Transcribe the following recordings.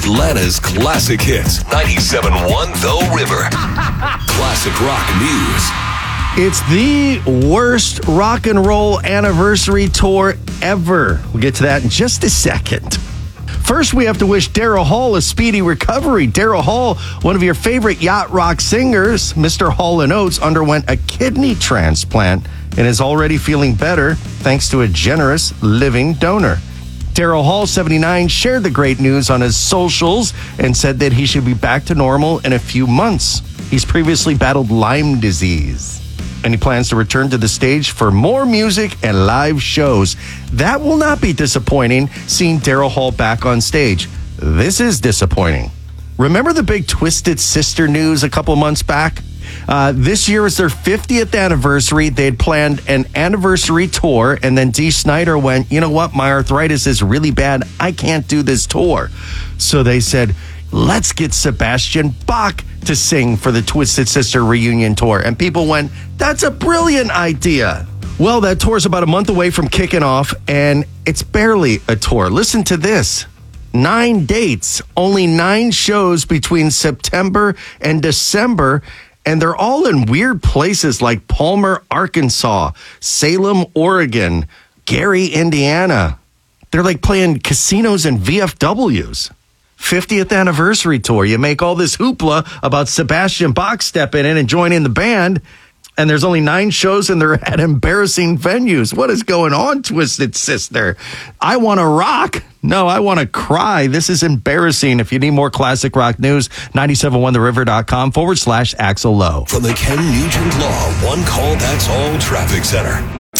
Atlanta's classic hits. 97.1 The River. Classic rock news. It's the worst rock and roll anniversary tour ever. We'll get to that in just a second. First, we have to wish Daryl Hall a speedy recovery. Daryl Hall, one of your favorite yacht rock singers, Mr. Hall & Oates, underwent a kidney transplant and is already feeling better thanks to a generous living donor. Daryl Hall, 79, shared the great news on his socials and said that he should be back to normal in a few months. He's previously battled Lyme disease, and he plans to return to the stage for more music and live shows. That will not be disappointing, seeing Daryl Hall back on stage. This is disappointing. Remember the big Twisted Sister news a couple months back? This year is their 50th anniversary. They had planned an anniversary tour, and then Dee Snider went, you know what, my arthritis is really bad. I can't do this tour. So they said, let's get Sebastian Bach to sing for the Twisted Sister reunion tour. And people went, that's a brilliant idea. Well, that tour is about a month away from kicking off, and it's barely a tour. Listen to this. 9 dates, only 9 shows between September and December, and they're all in weird places like Palmer, Arkansas, Salem, Oregon, Gary, Indiana. They're like playing casinos and VFWs. 50th anniversary tour. You make all this hoopla about Sebastian Bach stepping in and joining the band, and there's only 9 shows and they're at embarrassing venues. What is going on, Twisted Sister? I want to rock. No, I want to cry. This is embarrassing. If you need more classic rock news, 971theriver.com/Axel Lowe. From the Ken Nugent Law One Call That's All Traffic Center.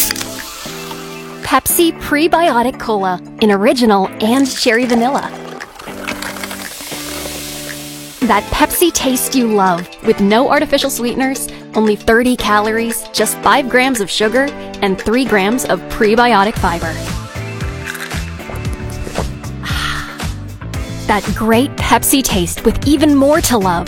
Pepsi Prebiotic Cola in original and cherry vanilla. That Pepsi taste you love, with no artificial sweeteners, only 30 calories, just 5 grams of sugar, and 3 grams of prebiotic fiber. That great Pepsi taste with even more to love.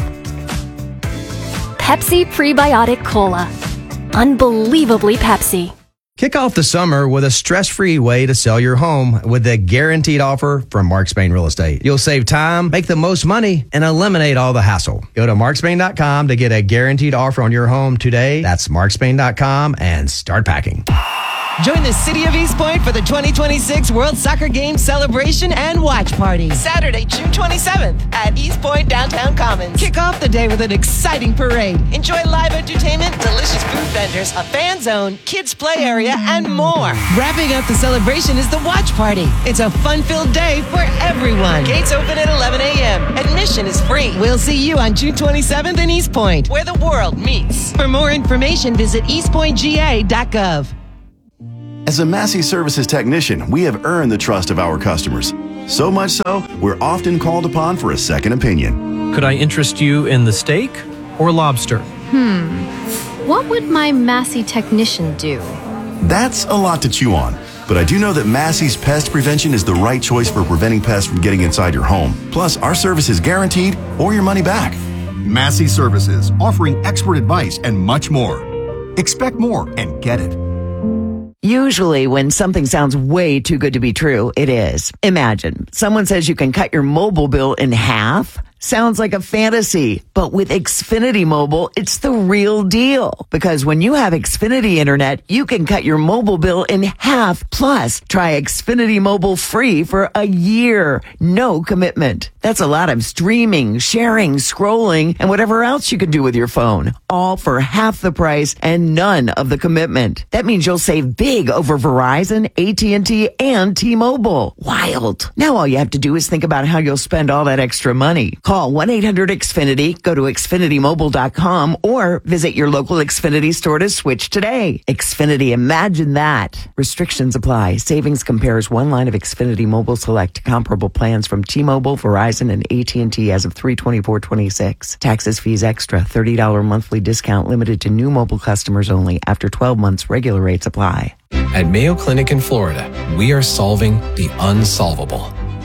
Pepsi Prebiotic Cola. Unbelievably Pepsi. Kick off the summer with a stress-free way to sell your home with a guaranteed offer from Mark Spain Real Estate. You'll save time, make the most money, and eliminate all the hassle. Go to markspain.com to get a guaranteed offer on your home today. That's markspain.com and start packing. Join the City of East Point for the 2026 World Soccer Games celebration and watch party. Saturday, June 27th at East Point Downtown Commons. Kick off the day with an exciting parade. Enjoy live entertainment, delicious food vendors, a fan zone, kids play area, and more. Wrapping up the celebration is the watch party. It's a fun-filled day for everyone. Gates open at 11 a.m. Admission is free. We'll see you on June 27th in East Point, where the world meets. For more information, visit eastpointga.gov. As a Massey Services technician, we have earned the trust of our customers. So much so, we're often called upon for a second opinion. Could I interest you in the steak or lobster? What would my Massey technician do? That's a lot to chew on. But I do know that Massey's Pest Prevention is the right choice for preventing pests from getting inside your home. Plus, our service is guaranteed or your money back. Massey Services, offering expert advice and much more. Expect more and get it. Usually when something sounds way too good to be true, it is. Imagine someone says you can cut your mobile bill in half. Sounds like a fantasy, but with Xfinity Mobile, it's the real deal. Because when you have Xfinity Internet, you can cut your mobile bill in half. Plus, try Xfinity Mobile free for a year. No commitment. That's a lot of streaming, sharing, scrolling, and whatever else you can do with your phone. All for half the price and none of the commitment. That means you'll save big over Verizon, AT&T, and T-Mobile. Wild. Now all you have to do is think about how you'll spend all that extra money. Call 1-800-XFINITY, go to XfinityMobile.com, or visit your local Xfinity store to switch today. Xfinity, imagine that. Restrictions apply. Savings compares one line of Xfinity Mobile Select comparable plans from T-Mobile, Verizon, and AT&T as of 3/24/26. Taxes, fees extra. $30 monthly discount limited to new mobile customers only. After 12 months, regular rates apply. At Mayo Clinic in Florida, we are solving the unsolvable.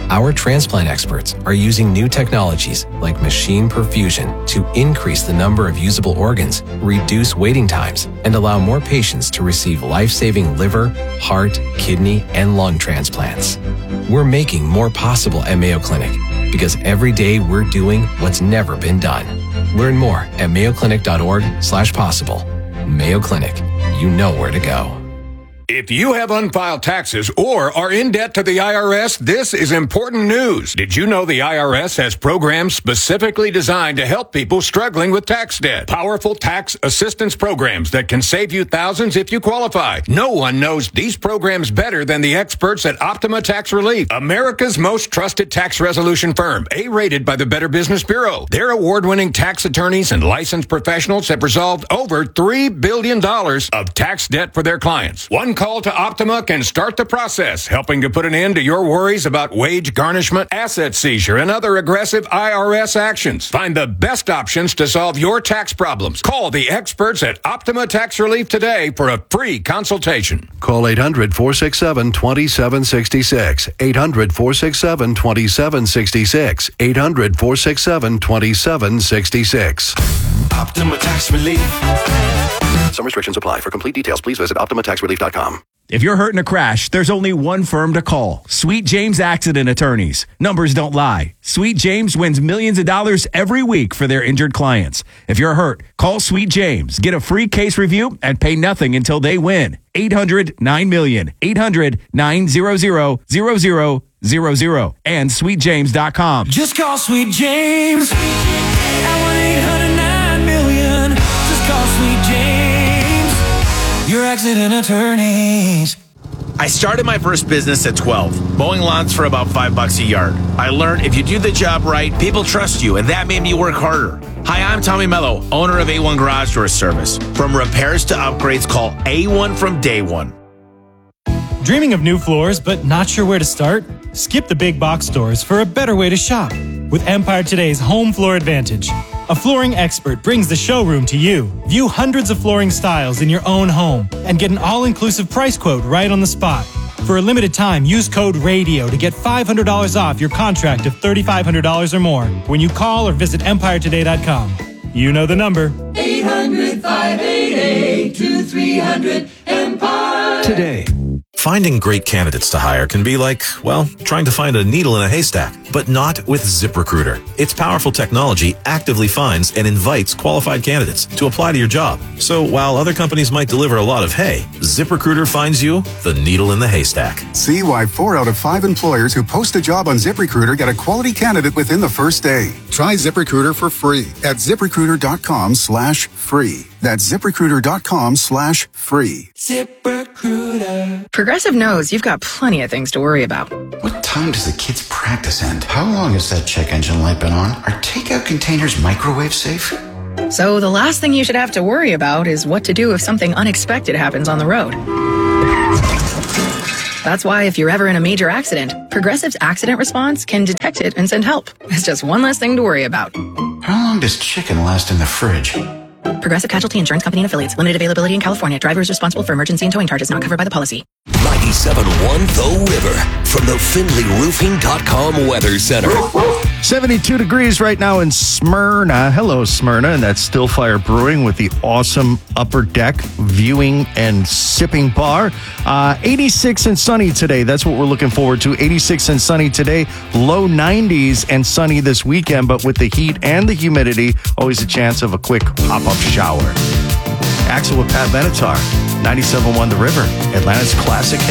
Our transplant experts are using new technologies like machine perfusion to increase the number of usable organs, reduce waiting times, and allow more patients to receive life-saving liver, heart, kidney, and lung transplants. We're making more possible at Mayo Clinic because every day we're doing what's never been done. Learn more at mayoclinic.org/possible. Mayo Clinic, you know where to go. If you have unfiled taxes or are in debt to the IRS, this is important news. Did you know the IRS has programs specifically designed to help people struggling with tax debt? Powerful tax assistance programs that can save you thousands if you qualify. No one knows these programs better than the experts at Optima Tax Relief, America's most trusted tax resolution firm, A-rated by the Better Business Bureau. Their award-winning tax attorneys and licensed professionals have resolved over $3 billion of tax debt for their clients. One call to Optima can start the process, helping to put an end to your worries about wage garnishment, asset seizure, and other aggressive IRS actions. Find the best options to solve your tax problems. Call the experts at Optima Tax Relief today for a free consultation. Call 800-467-2766. 800-467-2766. 800-467-2766. Optima Tax Relief. Some restrictions apply. For complete details, please visit OptimaTaxRelief.com. If you're hurt in a crash, there's only one firm to call. Sweet James Accident Attorneys. Numbers don't lie. Sweet James wins millions of dollars every week for their injured clients. If you're hurt, call Sweet James. Get a free case review and pay nothing until they win. 800-9-MILLION. 800-900-0000. And SweetJames.com. Just call Sweet James at 1-800-9-MILLION. Just call Sweet James, your accident attorneys. I started my first business at 12, mowing lawns for about $5 a yard. I learned if you do the job right, people trust you, and that made me work harder. Hi, I'm Tommy Mello, owner of A1 Garage Door Service. From repairs to upgrades, call A1 from day one. Dreaming of new floors but not sure where to start? Skip the big box stores for a better way to shop with Empire Today's Home Floor Advantage. A flooring expert brings the showroom to you. View hundreds of flooring styles in your own home and get an all-inclusive price quote right on the spot. For a limited time, use code RADIO to get $500 off your contract of $3,500 or more when you call or visit EmpireToday.com. You know the number. 800-588-2300 Empire. Finding great candidates to hire can be like, well, trying to find a needle in a haystack, but not with ZipRecruiter. Its powerful technology actively finds and invites qualified candidates to apply to your job. So while other companies might deliver a lot of hay, ZipRecruiter finds you the needle in the haystack. See why 4 out of 5 employers who post a job on ZipRecruiter get a quality candidate within the first day. Try ZipRecruiter for free at ZipRecruiter.com/free. That's ZipRecruiter.com/free. ZipRecruiter. Progressive knows you've got plenty of things to worry about. What time does the kids' practice end? How long has that check engine light been on? Are takeout containers microwave safe? So the last thing you should have to worry about is what to do if something unexpected happens on the road. That's why if you're ever in a major accident, Progressive's accident response can detect it and send help. It's just one less thing to worry about. How long does chicken last in the fridge? Progressive Casualty Insurance Company and Affiliates. Limited availability in California. Driver is responsible for emergency and towing charges not covered by the policy. 97.1 The River from the FindlayRoofing.com Weather Center. 72 degrees right now in Smyrna. Hello, Smyrna. And that's Stillfire Brewing with the awesome upper deck viewing and sipping bar. 86 and sunny today. That's what we're looking forward to. 86 and sunny today. Low 90s and sunny this weekend. But with the heat and the humidity, always a chance of a quick pop-up shower. Axel with Pat Benatar. 97.1 The River, Atlanta's classic hit.